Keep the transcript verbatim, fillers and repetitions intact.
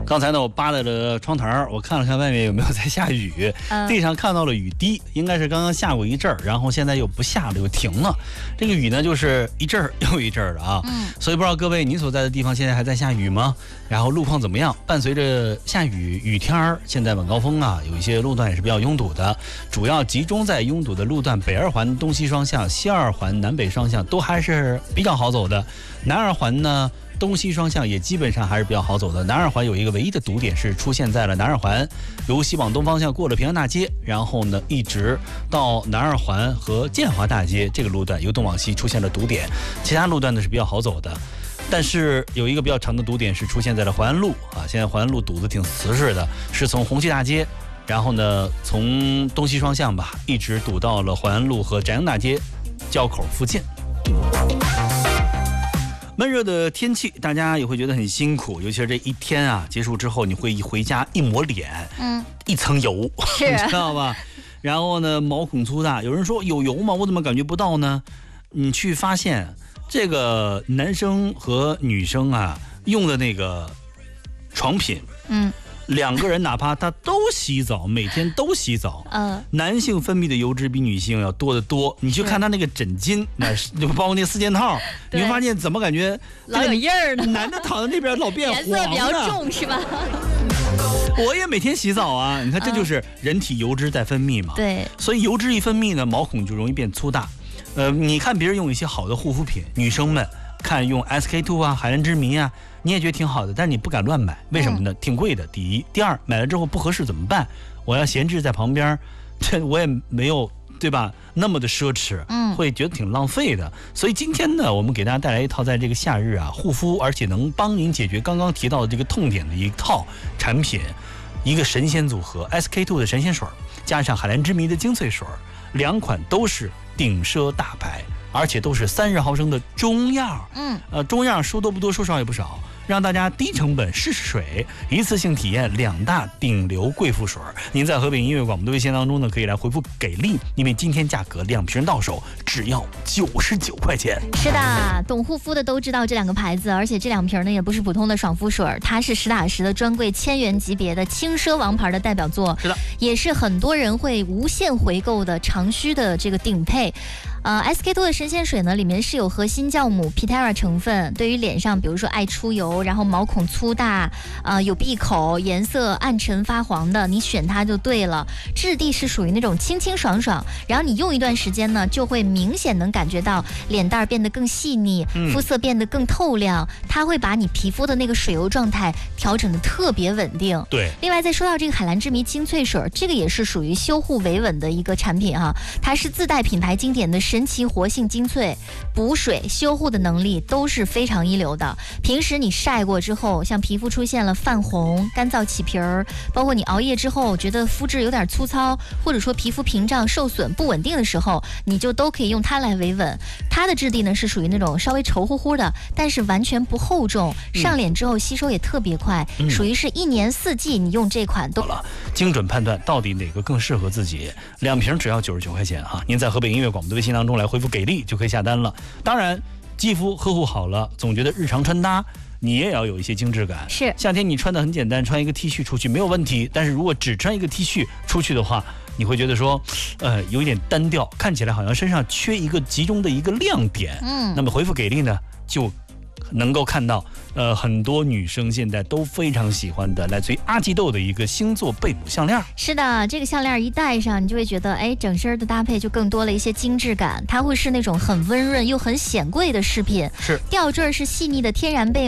刚才呢，我扒拉着窗台，我看了看外面有没有在下雨，嗯、地上看到了雨滴，应该是刚刚下过一阵儿，然后现在又不下了，又停了。这个雨呢，就是一阵儿又一阵儿的啊。嗯。所以不知道各位您所在的地方现在还在下雨吗？然后路况怎么样？伴随着下雨雨天儿，现在晚高峰啊，有一些路段也是比较拥堵的，主要集中在拥堵的路段，北二环东西双向、西二环南北双向都还是比较好走的，南二环呢。东西双向也基本上还是比较好走的。南二环有一个唯一的堵点是出现在了南二环，由西往东方向过了平安大街，然后呢一直到南二环和建华大街这个路段由东往西出现了堵点，其他路段呢是比较好走的。但是有一个比较长的堵点是出现在了淮安路啊，现在淮安路堵得挺瓷实的，是从红旗大街，然后呢从东西双向吧，一直堵到了淮安路和展阳大街交口附近。闷热的天气，大家也会觉得很辛苦，尤其是这一天啊结束之后，你会一回家一抹脸，嗯，一层油，你知道吧？然后呢，毛孔粗大。有人说有油吗？我怎么感觉不到呢？你去发现，这个男生和女生啊用的那个床品，嗯。两个人哪怕他都洗澡，每天都洗澡，嗯，男性分泌的油脂比女性要多得多。你去看他那个枕巾，那就包括那四件套，你会发现怎么感觉老有印儿呢？ 男的躺在那边老变黄了， 颜色比较重是吧？ 我也每天洗澡啊，你看这就是人体油脂在分泌嘛。 对， 所以油脂一分泌呢，毛孔就容易变粗大。呃，你看别人用一些好的护肤品，女生们看用 S K two 啊、海蓝之谜啊。你也觉得挺好的，但是你不敢乱买，为什么呢？嗯、挺贵的。第一，第二，买了之后不合适怎么办？我要闲置在旁边，这我也没有对吧？那么的奢侈，嗯，会觉得挺浪费的。所以今天呢，我们给大家带来一套在这个夏日啊护肤，而且能帮您解决刚刚提到的这个痛点的一套产品，一个神仙组合 S K two 的神仙水，加上海蓝之谜的精粹水，两款都是顶奢大牌。而且都是三十毫升的中样，嗯，呃，中样说多不多，说少也不少，让大家低成本试试水，一次性体验两大顶流贵妇水。您在河北音乐广播的微信当中呢，可以来回复给力，因为今天价格两瓶到手只要九十九块钱。 是的，懂护肤的都知道这两个牌子，而且这两瓶呢也不是普通的爽肤水，它是实打实的专柜千元级别的轻奢王牌的代表作， 是的， 也是很多人会无限回购的长须的这个顶配。呃 ，S K two 的神仙水呢，里面是有核心酵母 Pitera 成分，对于脸上，比如说爱出油，然后毛孔粗大，呃，有闭口，颜色暗沉发黄的，你选它就对了。质地是属于那种清清爽爽，然后你用一段时间呢，就会明显能感觉到脸蛋变得更细腻，肤色变得更透亮，嗯、它会把你皮肤的那个水油状态调整的特别稳定。 对。 另外再说到这个海蓝之谜精粹水，这个也是属于修护维稳的一个产品哈，它是自带品牌经典的神奇活性精粹，补水修护的能力都是非常一流的。平时你晒过之后，像皮肤出现了泛红、干燥起皮儿，包括你熬夜之后觉得肤质有点粗糙，或者说皮肤屏障受损不稳定的时候，你就都可以用它来维稳。它的质地呢是属于那种稍微稠乎乎的，但是完全不厚重，上脸之后吸收也特别快，嗯、属于是一年四季你用这款都好了，精准判断到底哪个更适合自己。两瓶只要九十九块钱哈，您在河北音乐广播的微信当中来回复给力就可以下单了。当然肌肤呵护好了，总觉得日常穿搭你也要有一些精致感。 是夏天你穿的很简单，穿一个 T 恤出去没有问题，但是如果只穿一个 T 恤出去的话，你会觉得说呃有一点单调，看起来好像身上缺一个集中的一个亮点。嗯，那么回复给力呢，就能够看到呃很多女生现在都非常喜欢的来自于阿基豆的一个星座贝母项链。 是的，这个项链一戴上，你就会觉得哎，整身的搭配就更多了一些精致感，它会是那种很温润又很显贵的饰品。 是， 吊坠是细腻的天然贝母。